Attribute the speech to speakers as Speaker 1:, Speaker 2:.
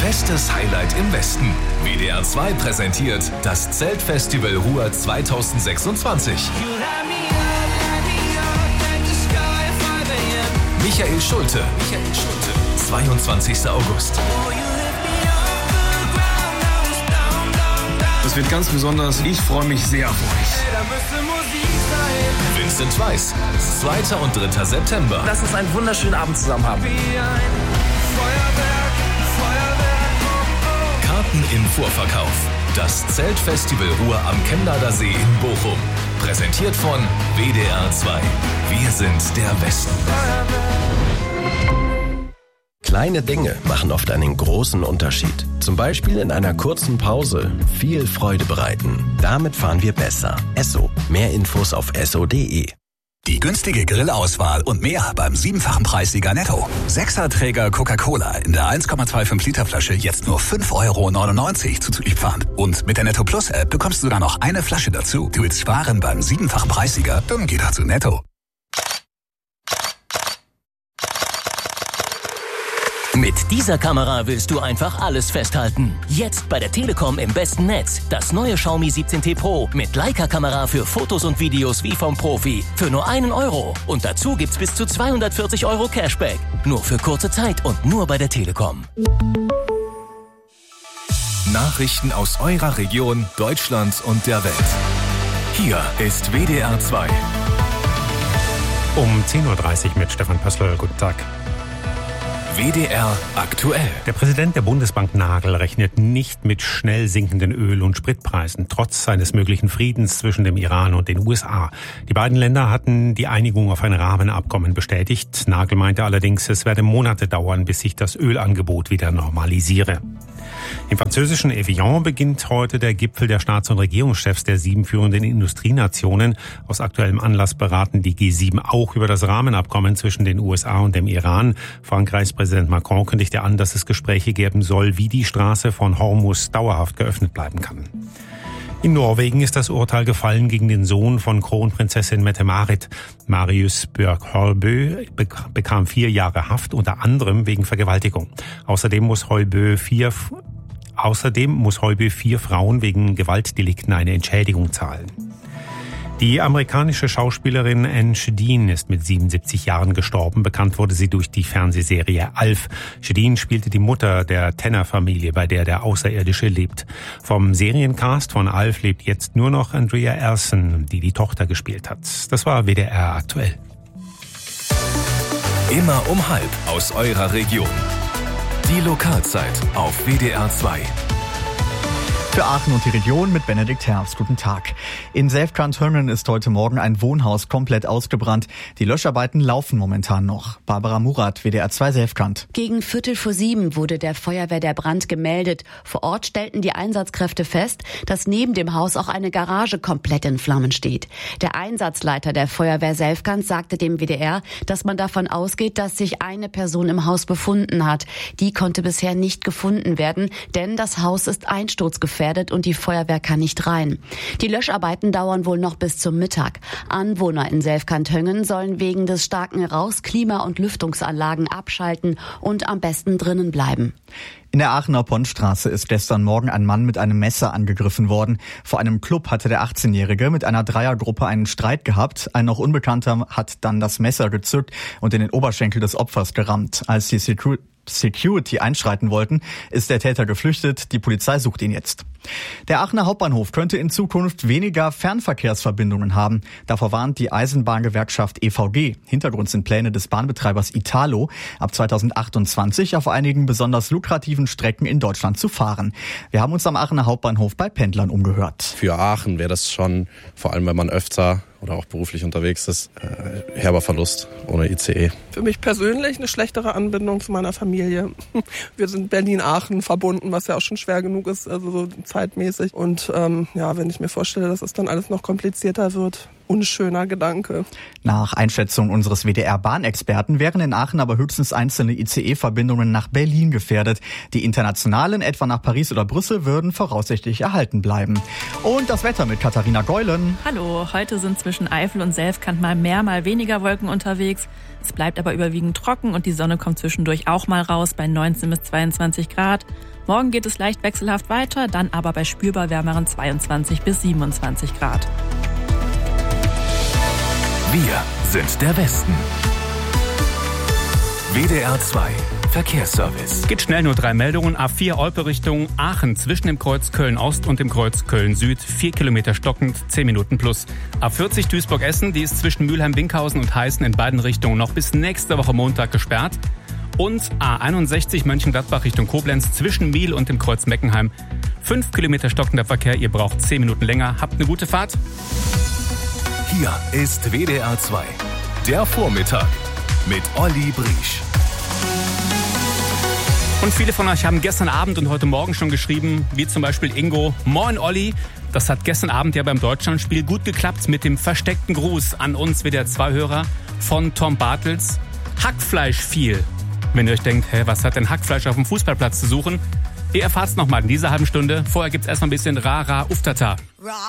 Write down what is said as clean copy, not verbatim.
Speaker 1: Festes Highlight im Westen. WDR 2 präsentiert das Zeltfestival Ruhr 2026. Michael Schulte. 22. August.
Speaker 2: Das wird ganz besonders. Ich freue mich sehr auf euch.
Speaker 1: Vincent Weiss. 2. und 3. September.
Speaker 3: Lass uns einen wunderschönen Abend zusammen haben.
Speaker 1: Karten im Vorverkauf. Das Zeltfestival Ruhr am Chemnader See in Bochum. Präsentiert von WDR 2. Wir sind der Westen.
Speaker 4: Kleine Dinge machen oft einen großen Unterschied. Zum Beispiel in einer kurzen Pause viel Freude bereiten. Damit fahren wir besser. Esso. Mehr Infos auf esso.de.
Speaker 5: Die günstige Grillauswahl und mehr beim 7-fachen Preissieger Netto. 6er-Träger Coca-Cola in der 1,25 Liter Flasche jetzt nur 5,99 € zuzüglich Pfand. Und mit der Netto Plus App bekommst du sogar noch eine Flasche dazu. Du willst sparen beim 7-fachen Preissieger? Dann geh doch zu Netto.
Speaker 6: Mit dieser Kamera willst du einfach alles festhalten. Jetzt bei der Telekom im besten Netz. Das neue Xiaomi 17T Pro mit Leica-Kamera für Fotos und Videos wie vom Profi. Für nur 1 €. Und dazu gibt's bis zu 240 € Cashback. Nur für kurze Zeit und nur bei der Telekom.
Speaker 1: Nachrichten aus eurer Region, Deutschland und der Welt. Hier ist WDR 2.
Speaker 7: Um 10:30 Uhr mit Stefan Pössl. Guten Tag.
Speaker 1: WDR aktuell.
Speaker 7: Der Präsident der Bundesbank Nagel rechnet nicht mit schnell sinkenden Öl- und Spritpreisen, trotz eines möglichen Friedens zwischen dem Iran und den USA. Die beiden Länder hatten die Einigung auf ein Rahmenabkommen bestätigt. Nagel meinte allerdings, es werde Monate dauern, bis sich das Ölangebot wieder normalisiere. Im französischen Evian beginnt heute der Gipfel der Staats- und Regierungschefs der 7 führenden Industrienationen. Aus aktuellem Anlass beraten die G7 auch über das Rahmenabkommen zwischen den USA und dem Iran. Frankreichs Präsident Macron kündigte an, dass es Gespräche geben soll, wie die Straße von Hormuz dauerhaft geöffnet bleiben kann. In Norwegen ist das Urteil gefallen gegen den Sohn von Kronprinzessin Mette-Marit. Marius Björk-Holbø bekam 4 Jahre Haft, unter anderem wegen Vergewaltigung. Außerdem muss Holbø 4 Frauen wegen Gewaltdelikten eine Entschädigung zahlen. Die amerikanische Schauspielerin Anne Shedeen ist mit 77 Jahren gestorben. Bekannt wurde sie durch die Fernsehserie Alf. Shedeen spielte die Mutter der Tanner-Familie, bei der der Außerirdische lebt. Vom Seriencast von Alf lebt jetzt nur noch Andrea Erson, die die Tochter gespielt hat. Das war WDR aktuell.
Speaker 1: Immer um 12:30 aus eurer Region. Die Lokalzeit auf WDR 2.
Speaker 8: Für Aachen und die Region mit Benedikt Herbst. Guten Tag. In Selfkant-Höngen ist heute Morgen ein Wohnhaus komplett ausgebrannt. Die Löscharbeiten laufen momentan noch. Barbara Murat, WDR 2 Selfkant.
Speaker 9: Gegen 6:45 wurde der Feuerwehr der Brand gemeldet. Vor Ort stellten die Einsatzkräfte fest, dass neben dem Haus auch eine Garage komplett in Flammen steht. Der Einsatzleiter der Feuerwehr Selfkant sagte dem WDR, dass man davon ausgeht, dass sich eine Person im Haus befunden hat. Die konnte bisher nicht gefunden werden, denn das Haus ist einsturzgefährdet und die Feuerwehr kann nicht rein. Die Löscharbeiten dauern wohl noch bis zum Mittag. Anwohner in Selfkant-Höngen sollen wegen des starken Rauchs Klima- und Lüftungsanlagen abschalten und am besten drinnen bleiben.
Speaker 8: In der Aachener Pontstraße ist gestern Morgen ein Mann mit einem Messer angegriffen worden. Vor einem Club hatte der 18-Jährige mit einer Dreiergruppe einen Streit gehabt. Ein noch Unbekannter hat dann das Messer gezückt und in den Oberschenkel des Opfers gerammt. Als die Security einschreiten wollten, ist der Täter geflüchtet. Die Polizei sucht ihn jetzt. Der Aachener Hauptbahnhof könnte in Zukunft weniger Fernverkehrsverbindungen haben. Davor warnt die Eisenbahngewerkschaft EVG. Hintergrund sind Pläne des Bahnbetreibers Italo, ab 2028 auf einigen besonders lukrativen Strecken in Deutschland zu fahren. Wir haben uns am Aachener Hauptbahnhof bei Pendlern umgehört.
Speaker 10: Für Aachen wäre das schon, vor allem wenn man öfter oder auch beruflich unterwegs ist, herber Verlust ohne ICE.
Speaker 11: Für mich persönlich eine schlechtere Anbindung zu meiner Familie. Wir sind Berlin-Aachen verbunden, was ja auch schon schwer genug ist, also so zeitmäßig. Und wenn ich mir vorstelle, dass es dann alles noch komplizierter wird, unschöner Gedanke.
Speaker 8: Nach Einschätzung unseres WDR-Bahnexperten wären in Aachen aber höchstens einzelne ICE-Verbindungen nach Berlin gefährdet. Die internationalen, etwa nach Paris oder Brüssel, würden voraussichtlich erhalten bleiben. Und das Wetter mit Katharina Geulen.
Speaker 12: Hallo, heute sind zwischen Eifel und Selfkant mal mehr, mal weniger Wolken unterwegs. Es bleibt aber überwiegend trocken und die Sonne kommt zwischendurch auch mal raus bei 19 bis 22 Grad. Morgen geht es leicht wechselhaft weiter, dann aber bei spürbar wärmeren 22 bis 27 Grad.
Speaker 1: Wir sind der Westen. WDR 2 Verkehrsservice.
Speaker 7: Geht schnell, nur 3 Meldungen. A4 Olpe Richtung Aachen zwischen dem Kreuz Köln-Ost und dem Kreuz Köln-Süd. 4 Kilometer stockend, 10 Minuten plus. A40 Duisburg-Essen, die ist zwischen Mülheim-Winkhausen und Heißen in beiden Richtungen noch bis nächste Woche Montag gesperrt. Und A61 Mönchengladbach Richtung Koblenz zwischen Miel und dem Kreuz Meckenheim. 5 Kilometer stockender Verkehr, ihr braucht 10 Minuten länger. Habt eine gute Fahrt.
Speaker 1: Hier ist WDR 2, der Vormittag mit Olli Briesch.
Speaker 7: Und viele von euch haben gestern Abend und heute Morgen schon geschrieben, wie zum Beispiel Ingo. Moin Olli, das hat gestern Abend ja beim Deutschlandspiel gut geklappt mit dem versteckten Gruß an uns WDR 2-Hörer von Tom Bartels. Hackfleisch viel. Wenn ihr euch denkt, was hat denn Hackfleisch auf dem Fußballplatz zu suchen? Ihr erfahrt's nochmal in dieser halben Stunde. Vorher gibt's erstmal ein bisschen Rara Uftata.